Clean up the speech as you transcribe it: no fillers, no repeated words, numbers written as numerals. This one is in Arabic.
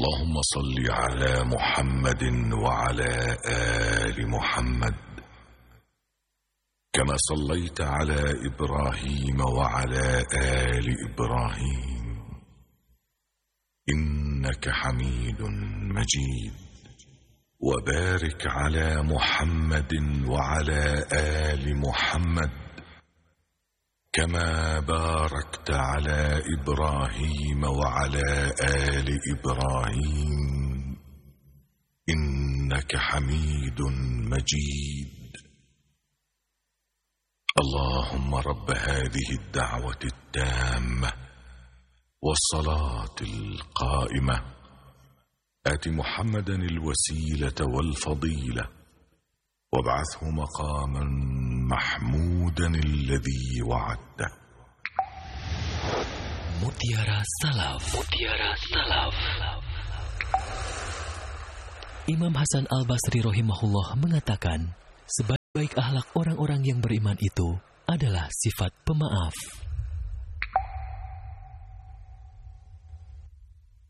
اللهم صل على محمد وعلى آل محمد كما صليت على إبراهيم وعلى آل إبراهيم إنك حميد مجيد. وبارك على محمد وعلى آل محمد كما باركت على إبراهيم وعلى آل إبراهيم إنك حميد مجيد. اللهم رب هذه الدعوة التامة والصلاة القائمة آت محمدا الوسيلة والفضيلة وابعثه مقاما محمودا الذي وعدته. Mutiara Salaf. Imam Hasan Al-Basri rahimahullah mengatakan, sebaik-baik akhlak orang-orang yang beriman itu adalah sifat pemaaf.